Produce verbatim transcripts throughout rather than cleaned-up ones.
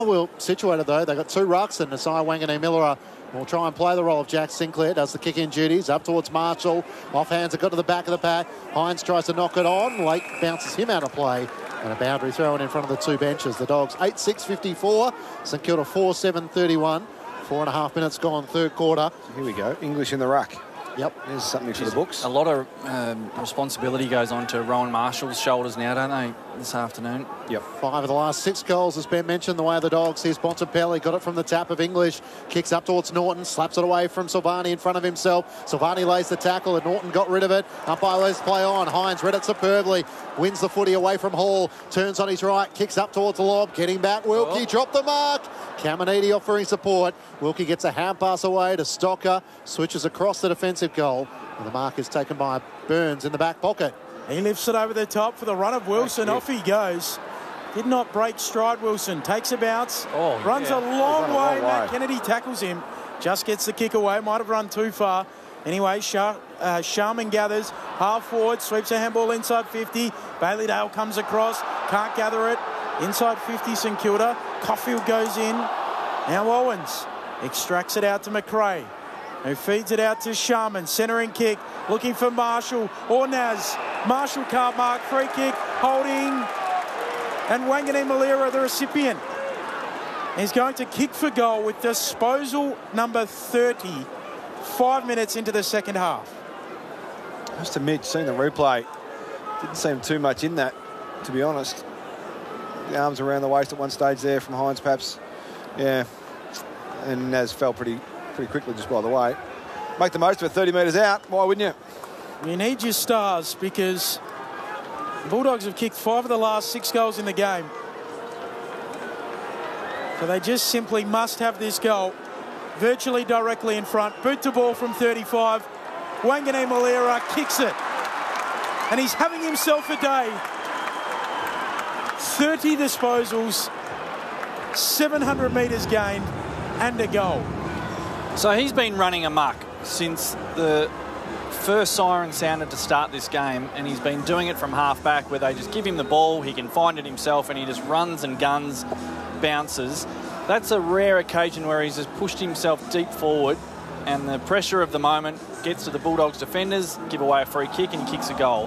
Well situated though. They've got two rucks, and Nasiah Wanganeen-Milera will try and play the role of Jack Sinclair. Does the kick-in duties up towards Marshall. Off hands, have got to the back of the pack. Hines tries to knock it on. Lake bounces him out of play. And a boundary thrown in front of the two benches. The Dogs eight six fifty-four. St Kilda four seven thirty-one. Four and a half minutes gone, third quarter. Here we go. English in the ruck. Yep. There's something for the books. A lot of um, responsibility goes on to Rowan Marshall's shoulders now, don't they, this afternoon? Yep. Five of the last six goals, as Ben mentioned, the way of the Dogs. Here's Bontempelli, got it from the tap of English. Kicks up towards Norton, slaps it away from Silvani in front of himself. Silvani lays the tackle, and Norton got rid of it. Umpire lets play on. Hines read it superbly. Wins the footy away from Hall. Turns on his right, kicks up towards the lob. Getting back, Wilkie, oh. dropped the mark. Caminiti offering support. Wilkie gets a hand pass away to Stocker. Switches across the defensive goal. And the mark is taken by Burns in the back pocket. He lifts it over the top for the run of Wilson. Off he goes. Did not break stride, Wilson. Takes a bounce. Oh, runs yeah. a long way. A long Matt way. Kennedy tackles him. Just gets the kick away. Might have run too far. Anyway, Shar uh, Sharman gathers. Half forward. Sweeps a handball inside fifty. Bailey Dale comes across. Can't gather it. Inside fifty, St Kilda. Caulfield goes in. Now Owens extracts it out to McRae, who feeds it out to Sharman. Centering kick. Looking for Marshall or Naz. Marshall can't mark. Free kick. Holding. And Wanganeen-Milera, the recipient, is going to kick for goal with disposal number thirty. Five minutes into the second half. Just admit, seeing the replay, didn't seem too much in that, to be honest. The arms around the waist at one stage there from Hines, perhaps. Yeah. And Naz fell pretty pretty quickly just by the way. Make the most of it, thirty metres out. Why wouldn't you? You need your stars, because Bulldogs have kicked five of the last six goals in the game. So they just simply must have this goal virtually directly in front. Boot to ball from thirty-five. Wanganeen-Milera kicks it. And he's having himself a day. thirty disposals, seven hundred metres gained, and a goal. So he's been running amok since the first siren sounded to start this game, and he's been doing it from half-back, where they just give him the ball, he can find it himself, and he just runs and guns, bounces. That's a rare occasion where he's just pushed himself deep forward, and the pressure of the moment gets to the Bulldogs defenders, give away a free kick, and he kicks a goal.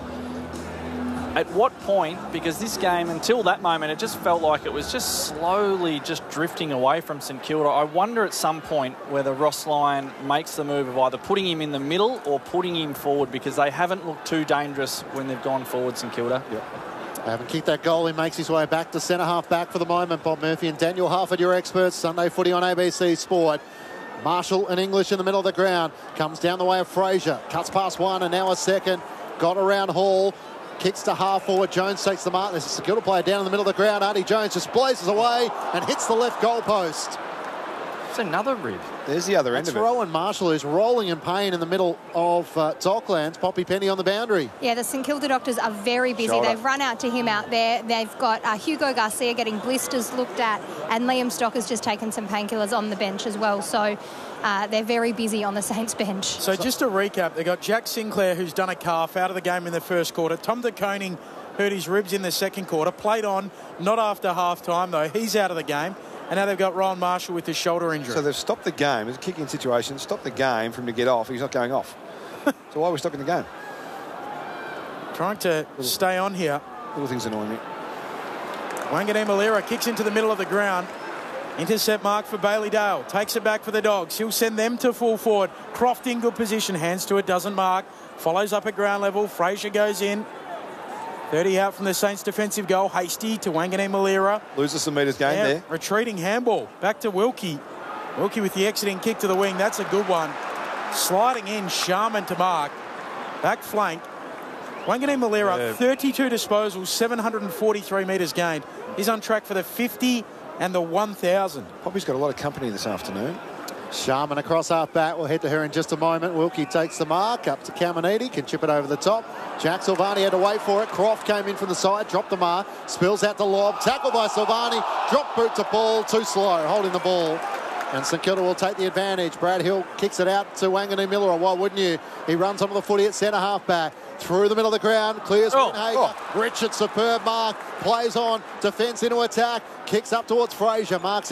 At what point, because this game, until that moment, it just felt like it was just slowly just drifting away from St Kilda. I wonder at some point whether Ross Lyon makes the move of either putting him in the middle or putting him forward, because they haven't looked too dangerous when they've gone forward, St Kilda. Yep. They haven't kicked that goal. He makes his way back to centre half back for the moment. Bob Murphy and Daniel Harford, your experts. Sunday footy on A B C Sport. Marshall and English in the middle of the ground. Comes down the way of Fraser. Cuts past one and now a second. Got around Hall. Kicks to half forward. Jones takes the mark. There's a St Kilda player down in the middle of the ground. Artie Jones just blazes away and hits the left goal post. It's another rib. There's the other end That's of it. Rowan Marshall, who's rolling in pain in the middle of uh, Docklands. Poppy Penny on the boundary. Yeah, the St Kilda doctors are very busy. Shoulder. They've run out to him out there. They've got uh, Hugo Garcia getting blisters looked at, and Liam Stocker's just taken some painkillers on the bench as well. So uh, they're very busy on the Saints bench. So just to recap, they've got Jack Sinclair, who's done a calf, out of the game in the first quarter. Tom De Koning hurt his ribs in the second quarter. Played on, not after half-time, though. He's out of the game. And now they've got Rowan Marshall with his shoulder injury. So they've stopped the game. It's a kicking situation. Stopped the game for him to get off. He's not going off. So why are we stopping the game? Trying to little, stay on here. Little things annoy me. Wanganeen-Milera kicks into the middle of the ground. Intercept mark for Bailey Dale. Takes it back for the Dogs. He'll send them to full forward. Croft in good position. Hands to it. Doesn't mark. Follows up at ground level. Fraser goes in. thirty out from the Saints defensive goal. Hasty to Wanganeen-Milera. Loses some metres gained yeah, there. Retreating handball. Back to Wilkie. Wilkie with the exiting kick to the wing. That's a good one. Sliding in, Sharman to mark. Back flank. Wanganeen-Milera, yeah. thirty-two disposals, seven hundred forty-three metres gained. He's on track for the fifty and the one thousand. Poppy's got a lot of company this afternoon. Sharman across half back. We'll head to her in just a moment. Wilkie takes the mark up to Caminiti. Can chip it over the top. Jack Silvani had to wait for it. Croft came in from the side. Dropped the mark. Spills out the lob. Tackled by Silvani. Drop boot to ball. Too slow. Holding the ball And St Kilda will take the advantage. Brad Hill kicks it out to Wanganui Miller, or why wouldn't you? He runs onto the footy at centre half back. Through the middle of the ground, clears Oh, Winhager. oh. Richard, superb mark. Plays on, defence into attack. Kicks up towards Fraser. Marks